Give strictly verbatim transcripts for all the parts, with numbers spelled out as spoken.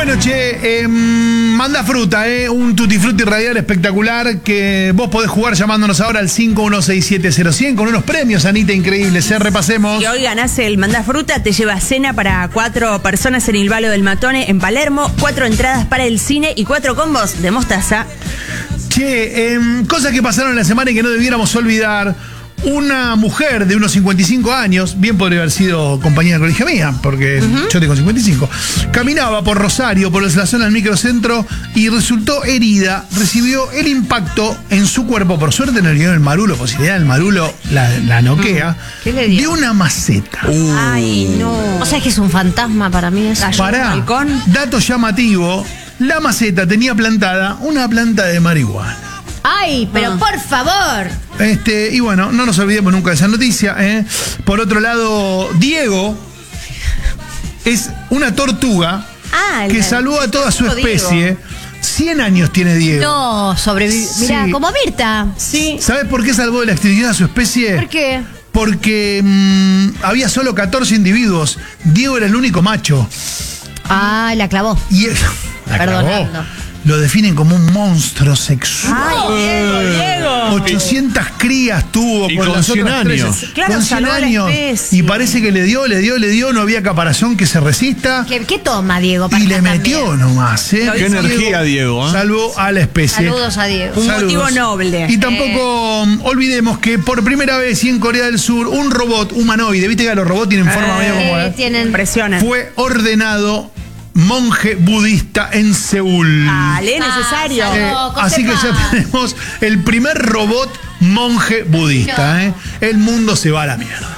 Bueno, che, eh, manda fruta, eh, un tutti frutti radial espectacular que vos podés jugar llamándonos ahora al cinco uno seis siete cero cien con unos premios, Anita, increíbles, eh, repasemos. Y hoy ganás el Manda Fruta, te lleva cena para cuatro personas en el Valo del Matone en Palermo, cuatro entradas para el cine y cuatro combos de mostaza. Che, eh, cosas que pasaron en la semana y que no debiéramos olvidar. Una mujer de unos cincuenta y cinco años, bien podría haber sido compañera de colegio mía, porque uh-huh. yo tengo cincuenta y cinco, caminaba por Rosario, por la zona del microcentro, y resultó herida, recibió el impacto en su cuerpo, por suerte no le dio el marulo, posibilidad del marulo la, la noquea, ¿Qué le dio? de una maceta. Uh. Ay, no. O sea, es que es un fantasma para mí eso. Pará, dato llamativo, la maceta tenía plantada una planta de marihuana. Ay, pero ah. por favor. Este, y bueno, no nos olvidemos nunca de esa noticia, ¿eh? Por otro lado, Diego es una tortuga ah, que salvó a toda su especie. Diego. cien años tiene Diego. No, sobrevivió. Sí. Mirá, como Mirta. Sí. ¿Sabes por qué salvó de la extinción a su especie? ¿Por qué? Porque mmm, había solo catorce individuos. Diego era el único macho. Ah, la clavó. Y él, la Perdonando. clavó. Lo definen como un monstruo sexual. ¡Ay, Diego, Diego! ochocientas crías tuvo y con, con las cien otras años. tres. Claro, con cien años. especie. Y parece que le dio, le dio, le dio. No había caparazón que se resista. ¿Qué, qué toma, Diego? Y le metió también. nomás. ¿eh? Qué Diego, energía, Diego. ¿eh? Salvó a la especie. Saludos a Diego. Un Saludos. motivo noble. Y tampoco eh. olvidemos que por primera vez y en Corea del Sur, un robot humanoide, viste que los robots tienen forma eh, medio como. Eh, tienen Impresionante. Fue ordenado monje budista en Seúl. Dale, necesario. Ah, Eh, no, así que ya tenemos el primer robot monje budista. No. ¿eh? El mundo se va a la mierda.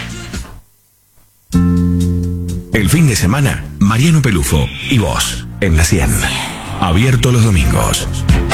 El fin de semana, Mariano Pelufo y vos en la cien. Abierto los domingos.